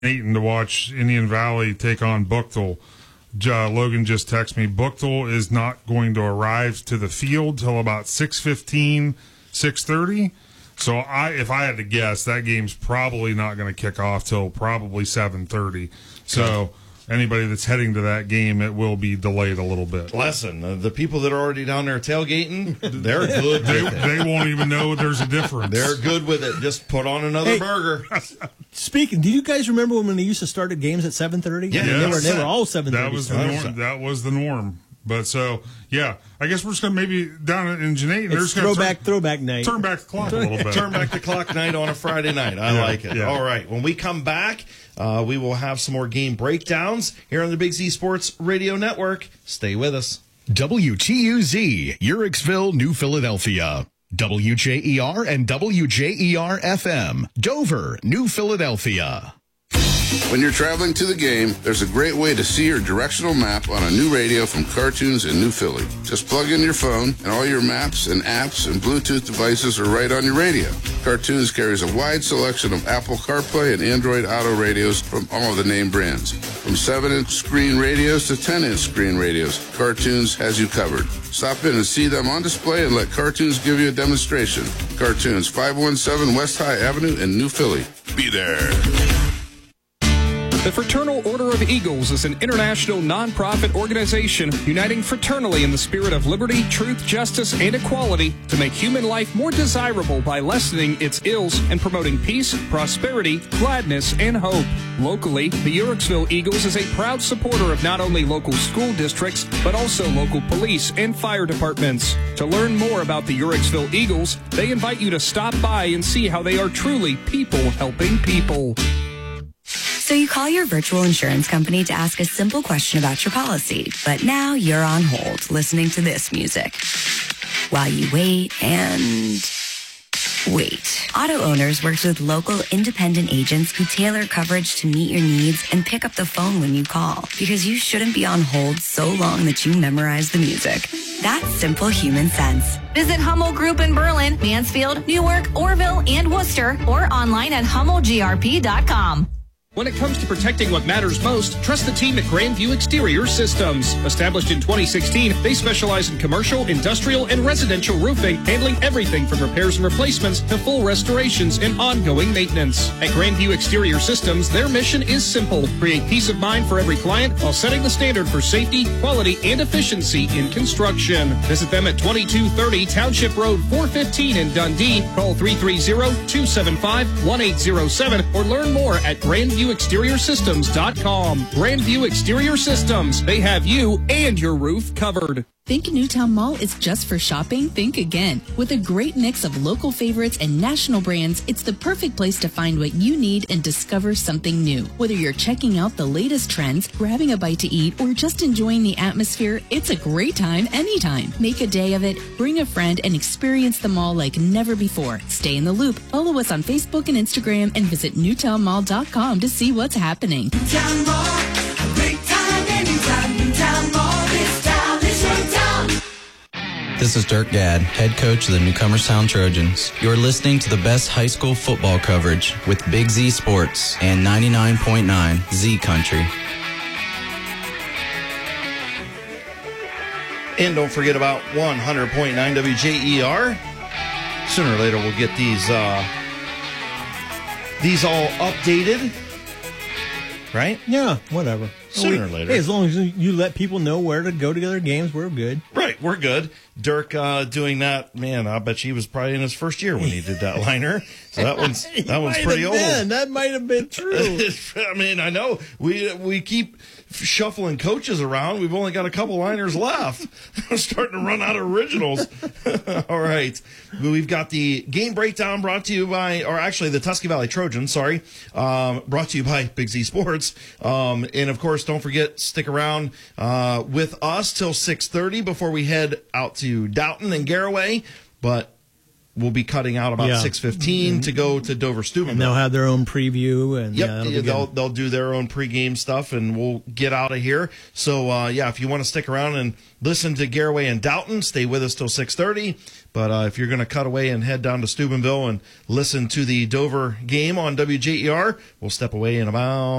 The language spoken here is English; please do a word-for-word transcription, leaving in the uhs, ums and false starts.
Nathan to watch Indian Valley take on Buchtel. Uh, Logan just texted me, Buchtel is not going to arrive to the field till about six fifteen, six thirty. So I, if I had to guess, that game's probably not going to kick off till probably seven thirty. So anybody that's heading to that game, it will be delayed a little bit. Listen, uh, the people that are already down there tailgating, they're good. They, with it. they won't even know there's a difference. They're good with it. Just put on another Hey. burger. Speaking, do you guys remember when they used to start at games at seven thirty? Yeah, they were yes. they were all seven thirty. That was the norm. That was the norm. But so yeah, I guess we're just gonna maybe down in Janate. They're It's just gonna throwback turn, throwback night. turn back the clock a little bit. Turn back the clock night on a Friday night. I Yeah, like it. yeah. All right. When we come back, uh, we will have some more game breakdowns here on the Big Z Sports Radio Network. Stay with us. W T U Z, Uricksville, New Philadelphia. W J E R and W J E R F M, Dover, New Philadelphia. When you're traveling to the game, there's a great way to see your directional map on a new radio from Cartoons in New Philly. Just plug in your phone, and all your maps and apps and Bluetooth devices are right on your radio. Cartoons carries a wide selection of Apple CarPlay and Android Auto radios from all of the name brands. From seven inch screen radios to ten inch screen radios, Cartoons has you covered. Stop in and see them on display and let Cartoons give you a demonstration. Cartoons, five one seven West High Avenue in New Philly. Be there. The Fraternal Order of Eagles is an international nonprofit organization uniting fraternally in the spirit of liberty, truth, justice, and equality to make human life more desirable by lessening its ills and promoting peace, prosperity, gladness, and hope. Locally, the Uricksville Eagles is a proud supporter of not only local school districts, but also local police and fire departments. To learn more about the Uricksville Eagles, they invite you to stop by and see how they are truly people helping people. So you call your virtual insurance company to ask a simple question about your policy, but now you're on hold listening to this music while you wait and wait. Auto Owners works with local independent agents who tailor coverage to meet your needs and pick up the phone when you call, because you shouldn't be on hold so long that you memorize the music. That's simple human sense. Visit Hummel Group in Berlin, Mansfield, Newark, Orville, and Worcester, or online at hummel g r p dot com. When it comes to protecting what matters most, trust the team at Grandview Exterior Systems. Established in twenty sixteen, they specialize in commercial, industrial, and residential roofing, handling everything from repairs and replacements to full restorations and ongoing maintenance. At Grandview Exterior Systems, their mission is simple: create peace of mind for every client while setting the standard for safety, quality, and efficiency in construction. Visit them at twenty-two thirty Township Road four fifteen in Dundee. Call three three zero, two seven five, one eight zero seven or learn more at Grandview Exterior Systems dot com. Grandview Exterior Systems. They have you and your roof covered. Think Newtown Mall is just for shopping? Think again. With a great mix of local favorites and national brands, it's the perfect place to find what you need and discover something new. Whether you're checking out the latest trends, grabbing a bite to eat, or just enjoying the atmosphere, it's a great time anytime. Make a day of it, bring a friend, and experience the mall like never before. Stay in the loop. Follow us on Facebook and Instagram and visit newtown mall dot com to see what's happening. Newtown Mall, a great time anytime. Newtown Mall, this town is your town. This is Dirk Gadd, head coach of the Newcomerstown Trojans. You're listening to the best high school football coverage with Big Z Sports and ninety-nine point nine Z Country. And don't forget about one hundred point nine W J E R. Sooner or later, we'll get these uh, these all updated, right? Yeah, whatever. Sooner or We- later. Hey, as long as you let people know where to go to their games, we're good. Right, we're good. Dirk uh, doing that, man, I bet he was probably in his first year when he did that liner. So that one's that one's Might pretty have old. been. That might have been true. I mean, I know we we keep shuffling coaches around. We've only got a couple liners left. We're starting to run out of originals. All right. We've got the game breakdown brought to you by, or actually the Tusky Valley Trojans, sorry, um, brought to you by Big Z Sports. Um, and, of course, don't forget, stick around uh, with us till six thirty before we head out to Downton and Garraway. But we'll be cutting out about Yeah. six fifteen to go to Dover Steubenville. And they'll have their own preview. And Yep, yeah, that'll be yeah, good. they'll they'll do their own pregame stuff, and we'll get out of here. So uh, yeah, if you want to stick around and listen to Garraway and Downton, stay with us till six thirty. But uh, if you're going to cut away and head down to Steubenville and listen to the Dover game on W J E R, we'll step away in about